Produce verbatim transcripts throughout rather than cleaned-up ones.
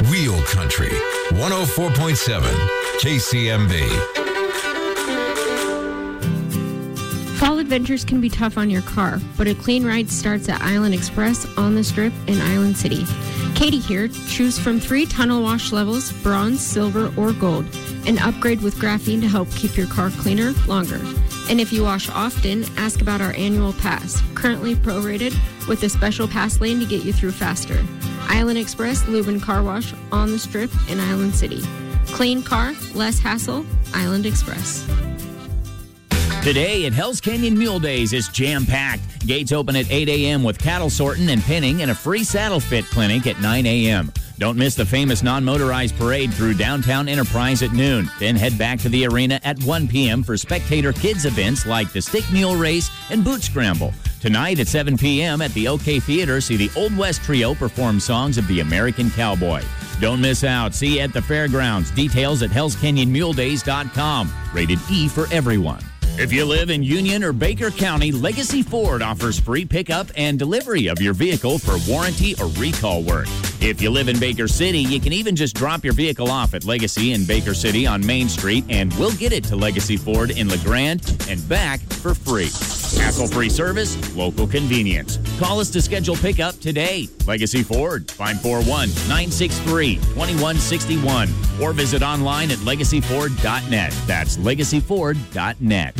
Real Country, one oh four point seven K C M B. Fall adventures can be tough on your car, but a clean ride starts at Island Express on the Strip in Island City. Katie here. Choose from three tunnel wash levels, bronze, silver, or gold, and upgrade with graphene to help keep your car cleaner longer. And if you wash often, ask about our annual pass, currently prorated with a special pass lane to get you through faster. Island Express Lube and Car Wash on the Strip in Island City. Clean car, less hassle, Island Express. Today at Hell's Canyon Mule Days is jam-packed. Gates open at eight a.m. with cattle sorting and pinning and a free saddle fit clinic at nine a.m. Don't miss the famous non-motorized parade through downtown Enterprise at noon. Then head back to the arena at one p.m. for spectator kids events like the Stick Mule Race and Boot Scramble. Tonight at seven p.m. at the OK Theater, see the Old West Trio perform songs of the American Cowboy. Don't miss out. See you at the fairgrounds. Details at hells canyon mule days dot com. Rated E for everyone. If you live in Union or Baker County, Legacy Ford offers free pickup and delivery of your vehicle for warranty or recall work. If you live in Baker City, you can even just drop your vehicle off at Legacy in Baker City on Main Street, and we'll get it to Legacy Ford in LeGrand and back for free. Hassle-free service, local convenience. Call us to schedule pickup today. Legacy Ford, five four one, nine six three, two one six one, or visit online at legacy ford dot net. That's legacy ford dot net.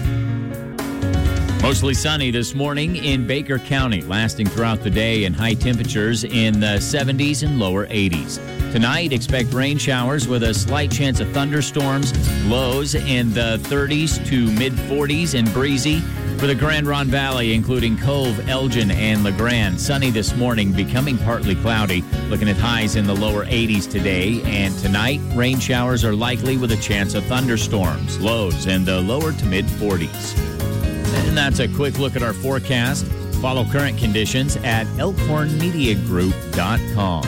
Mostly sunny this morning in Baker County, lasting throughout the day, and high temperatures in the seventies and lower eighties. Tonight, expect rain showers with a slight chance of thunderstorms, lows in the thirties to mid-forties and breezy. For the Grand Ronde Valley, including Cove, Elgin, and LeGrand, sunny this morning, becoming partly cloudy. Looking at highs in the lower eighties today. And tonight, rain showers are likely with a chance of thunderstorms, lows in the lower to mid-forties. And that's a quick look at our forecast. Follow current conditions at elkhorn media group dot com.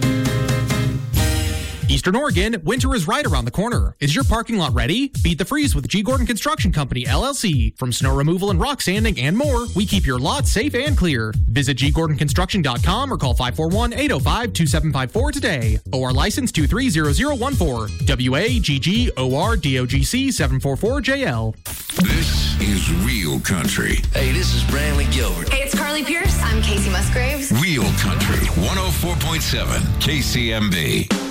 Eastern Oregon, winter is right around the corner. Is your parking lot ready? Beat the freeze with G. Gordon Construction Company, L L C. From snow removal and rock sanding and more, we keep your lot safe and clear. Visit g gordon construction dot com or call five four one, eight oh five, two seven five four today. O R license two three zero zero one four. W A G G O R D O G C seven four four J L. This is Real Country. Hey, this is Brantley Gilbert. Hey, it's Carly Pierce. I'm Casey Musgraves. Real Country, one oh four point seven K C M B.